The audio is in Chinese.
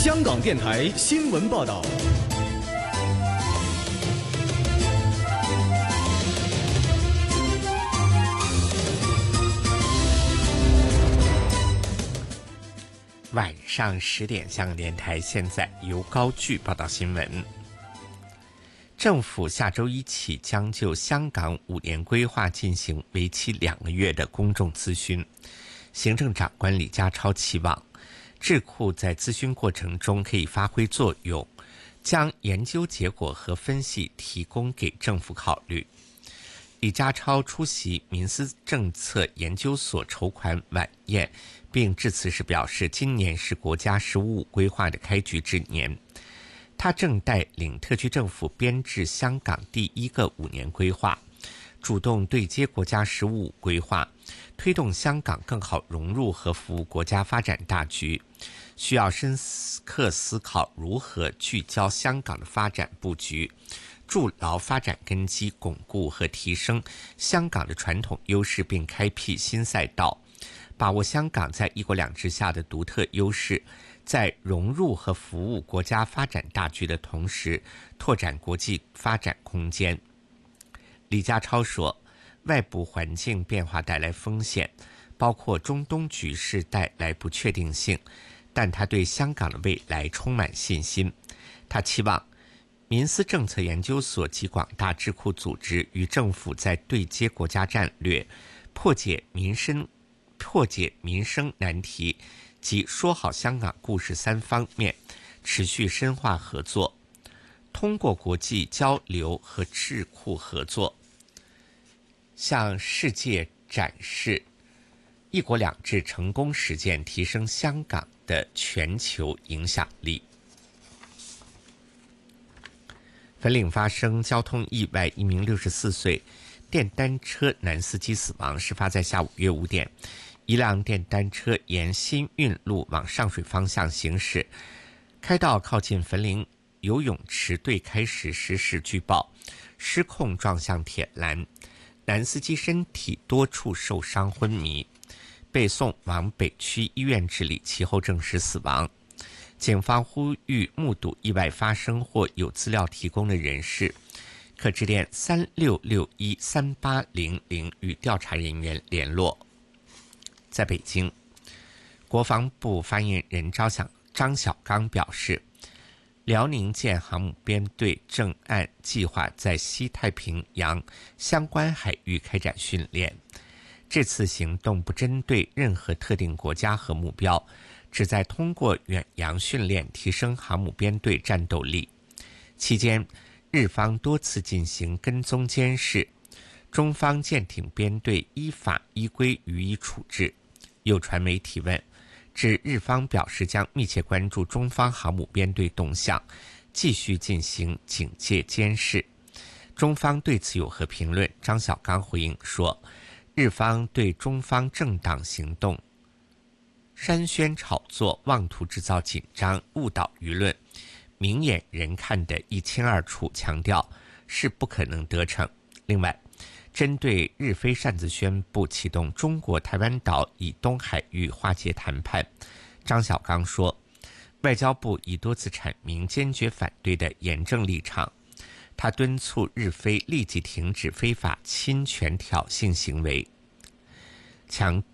香港电台新闻报道。 晚上10点，香港电台现在由高炬报道新闻。政府下周一起将就香港5年规划进行为期2个月的公众咨询。行政长官李家超期望智库在咨询过程中可以发挥作用，将研究结果和分析提供给政府考虑。李家超出席民思政策研究所筹款晚宴，并致辞时表示，今年是国家“十五五”规划的开局之年。他正带领特区政府编制香港第一个5年规划，主动对接国家“十五五”规划，推动香港更好融入和服务国家发展大局。需要深刻思考如何聚焦香港的发展布局，筑牢发展根基，巩固和提升香港的传统优势，并开辟新赛道，把握香港在一国两制下的独特优势，在融入和服务国家发展大局的同时，拓展国际发展空间。李家超说，外部环境变化带来风险，包括中东局势带来不确定性，但他对香港的未来充满信心。他期望民思政策研究所及广大智库组织与政府在对接国家战略、破解民生难题及说好香港故事3方面持续深化合作，通过国际交流和智库合作，向世界展示一国两制成功实践，提升香港的全球影响力。粉岭发生交通意外，一名64岁电单车男司机死亡。事发在下午约5点，一辆电单车沿新运路往上水方向行驶，开到靠近粉岭游泳池对开时失事拒报，失控撞向铁栏，男司机身体多处受伤昏迷，被送往北区医院治理，其后证实死亡。警方呼吁目睹意外发生或有资料提供的人士，可致电36613800与调查人员联络。在北京，国防部发言人张晓刚表示，辽宁舰航母编队正按计划在西太平洋相关海域开展训练。这次行动不针对任何特定国家和目标，旨在通过远洋训练提升航母编队战斗力。期间，日方多次进行跟踪监视，中方舰艇编队依法依规予以处置。有传媒提问，指日方表示将密切关注中方航母编队动向，继续进行警戒监视。中方对此有何评论？张晓刚回应说，日方对中方正当行动煽宣炒作，妄图制造紧张，误导舆论，明眼人看得一清二楚，强调是不可能得逞。另外，针对日非擅自宣布启动中国台湾岛以东海域化解谈判，张晓刚说，外交部已多次阐明坚决反对的严正立场。他敦促日非立即停止非法侵权挑衅行为，强